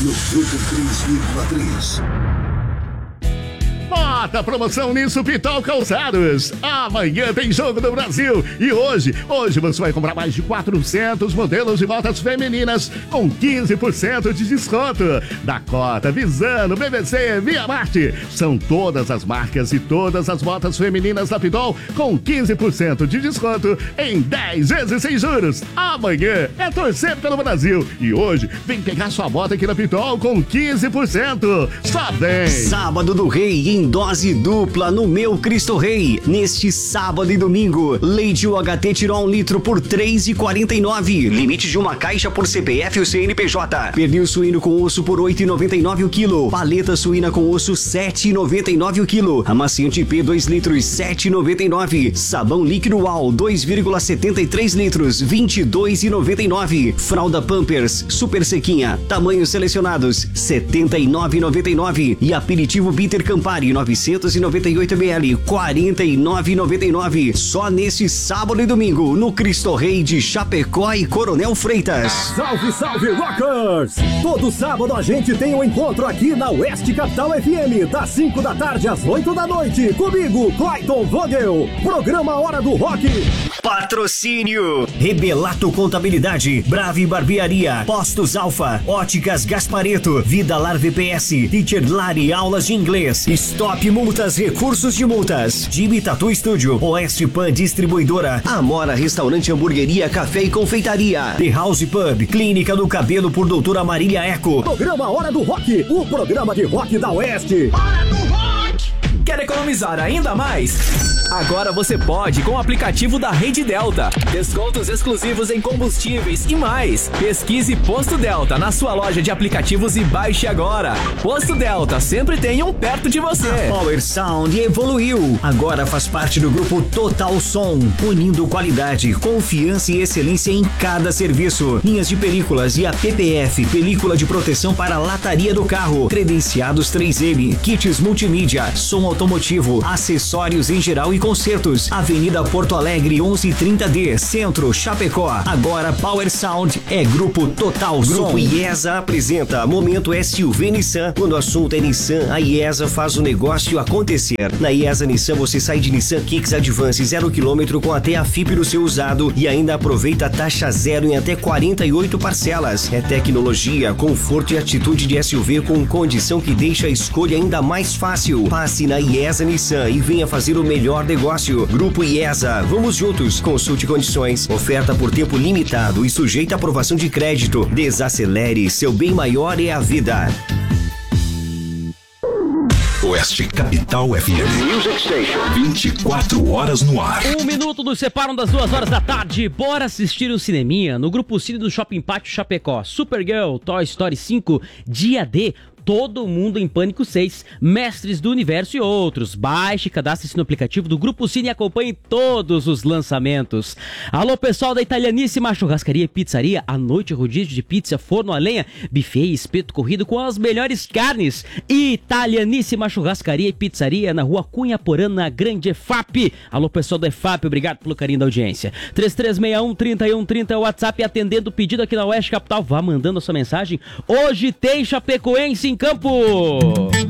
no Grupo 3,3. Bota promoção nisso Pitol Calçados. Amanhã tem Jogo do Brasil. E hoje você vai comprar mais de 400 modelos de botas femininas com 15% de desconto. Dakota, Visano, BBC, Via Marte. São todas as marcas e todas as botas femininas da Pitol com 15% de desconto em 10 vezes sem juros. Amanhã é torcer pelo Brasil. E hoje vem pegar sua bota aqui na Pitol com 15%. Só vem. Sábado do Rei em dose dupla no Meu Cristo Rei. Neste sábado e domingo, leite UHT Tirol 1 litro por R$ 3,49. Limite de uma caixa por CPF ou CNPJ. Pernil suíno com osso por R$ 8,99 o quilo. Paleta suína com osso R$ 7,99 o quilo. Amaciante P 2 litros R$ 7,99. Sabão líquido UAL 2,73 litros R$ 22,99. Fralda Pampers Super Sequinha, tamanhos selecionados R$ 79,99. E aperitivo Bitter Campari 998 ml, R$ 49,99. Só nesse sábado e domingo, no Cristo Rei de Chapecó e Coronel Freitas. Salve, salve, rockers! Todo sábado a gente tem um encontro aqui na Oeste Capital FM, das 5 da tarde às 8 da noite. Comigo, Clayton Vogel. Programa Hora do Rock. Patrocínio Rebelato Contabilidade, Brave Barbearia, Postos Alfa, Óticas Gaspareto, Vida Lar VPS, Teacher Lari Aulas de Inglês, Stop Multas, Recursos de Multas, Jimmy Tattoo Studio, Oeste Pan Distribuidora, Amora Restaurante, Hamburgueria, Café e Confeitaria, The House Pub, Clínica do Cabelo por Doutora Marília Eco. Programa Hora do Rock, o programa de rock da Oeste. Hora do Rock! Quer economizar ainda mais? Agora você pode com o aplicativo da Rede Delta. Descontos exclusivos em combustíveis e mais. Pesquise Posto Delta na sua loja de aplicativos e baixe agora. Posto Delta, sempre tem um perto de você. A Power Sound evoluiu. Agora faz parte do grupo Total Som, unindo qualidade, confiança e excelência em cada serviço. Linhas de películas e a PPF, película de proteção para a lataria do carro. Credenciados 3M, kits multimídia, som automotivo, acessórios em geral e concertos. Avenida Porto Alegre 1130D, Centro, Chapecó. Agora Power Sound é Grupo Total Som. Grupo IESA apresenta Momento SUV Nissan. Quando o assunto é Nissan, a IESA faz o negócio acontecer. Na IESA Nissan você sai de Nissan Kicks Advance 0 km com até a FIP do seu usado e ainda aproveita a taxa zero em até 48 parcelas. É tecnologia, conforto e atitude de SUV com condição que deixa a escolha ainda mais fácil. Passe na IESA Nissan e venha fazer o melhor negócio. Grupo IESA, vamos juntos. Consulte condições. Oferta por tempo limitado e sujeita à aprovação de crédito. Desacelere, seu bem maior é a vida. Oeste Capital FM. Music Station. 24 horas no ar. 1 minuto nos separam das 2 horas da tarde. Bora assistir o cineminha no Grupo Cine do Shopping Pátio Chapecó. Supergirl, Toy Story 5, Dia D, Todo Mundo em Pânico 6, Mestres do Universo e outros. Baixe e cadastre-se no aplicativo do Grupo Cine e acompanhe todos os lançamentos. Alô, pessoal da Italianíssima Churrascaria e Pizzaria. À noite, rodízio de pizza, forno a lenha, buffet e espeto corrido com as melhores carnes. Italianíssima Churrascaria e Pizzaria na Rua Cunha Porã, na Grande EFAP. Alô, pessoal da EFAP, obrigado pelo carinho da audiência. 3361-3130 é o WhatsApp atendendo o pedido aqui na Oeste Capital. Vá mandando a sua mensagem. Hoje tem Chapecoense em campo.